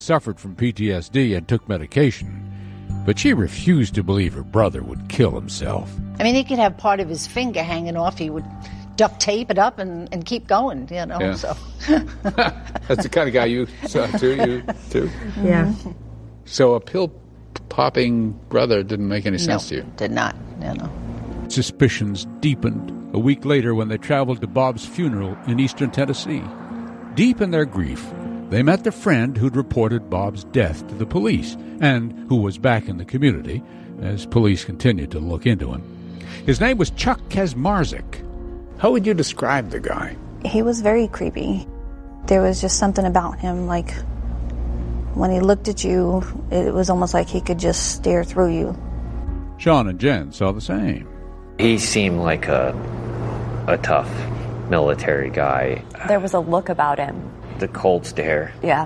suffered from PTSD and took medication, but she refused to believe her brother would kill himself. I mean, he could have part of his finger hanging off. He would duct tape it up and keep going, you know. Yeah. So That's the kind of guy you saw, too, you too? Yeah. So a pill-popping brother didn't make any sense to you? No, did not, you know. Suspicions deepened a week later when they traveled to Bob's funeral in eastern Tennessee. Deep in their grief, they met the friend who'd reported Bob's death to the police and who was back in the community as police continued to look into him. His name was Chuck Kaczmarzyk. How would you describe the guy? He was very creepy. There was just something about him, like when he looked at you, it was almost like he could just stare through you. Sean and Jen saw the same. He seemed like a tough military guy. There was a look about him. The cold stare. Yeah.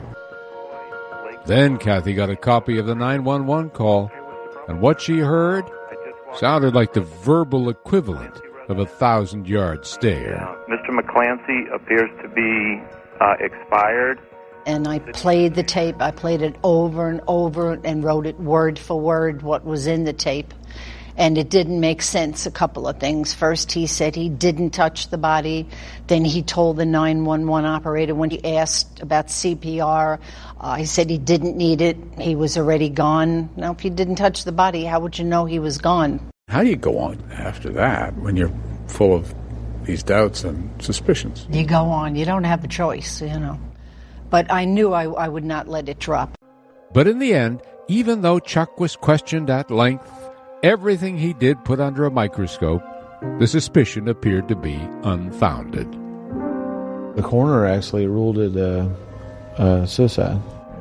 Then Kathy got a copy of the 911 call, and what she heard sounded like the verbal equivalent of a 1,000-yard stare. Mr. McClancy appears to be expired. And I played the tape. I played it over and over and wrote it word for word what was in the tape. And it didn't make sense, a couple of things. First, he said he didn't touch the body. Then he told the 911 operator when he asked about CPR, he said he didn't need it. He was already gone. Now, if he didn't touch the body, how would you know he was gone? How do you go on after that when you're full of these doubts and suspicions? You go on. You don't have a choice, you know. But I knew I would not let it drop. But in the end, even though Chuck was questioned at length, everything he did put under a microscope, the suspicion appeared to be unfounded. The coroner actually ruled it suicide.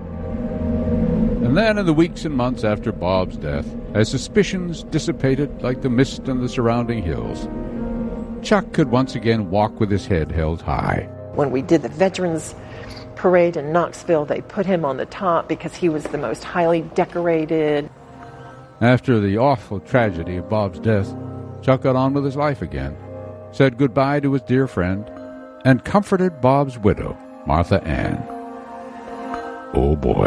And then in the weeks and months after Bob's death, as suspicions dissipated like the mist in the surrounding hills, Chuck could once again walk with his head held high. When we did the Veterans Parade in Knoxville, they put him on the top because he was the most highly decorated. After the awful tragedy of Bob's death, Chuck got on with his life again, said goodbye to his dear friend, and comforted Bob's widow, Martha Ann. Oh boy.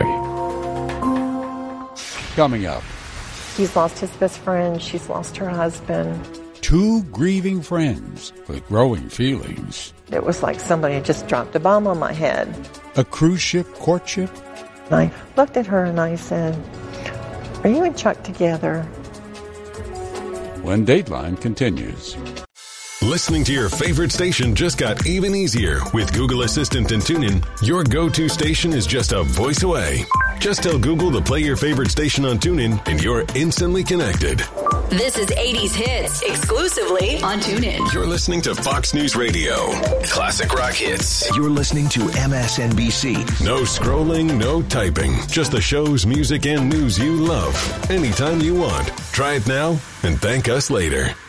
Coming up. He's lost his best friend. She's lost her husband. Two grieving friends with growing feelings. It was like somebody had just dropped a bomb on my head. A cruise ship courtship. And I looked at her and I said, "Are you and Chuck together?" When Dateline continues. Listening to your favorite station just got even easier. With Google Assistant and TuneIn, your go-to station is just a voice away. Just tell Google to play your favorite station on TuneIn, and you're instantly connected. This is 80s Hits, exclusively on TuneIn. You're listening to Fox News Radio. Classic rock hits. You're listening to MSNBC. No scrolling, no typing. Just the shows, music, and news you love. Anytime you want. Try it now and thank us later.